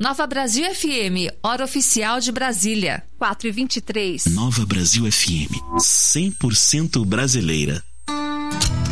Nova Brasil FM, hora oficial de Brasília, 4h23. Nova Brasil FM, 100% brasileira.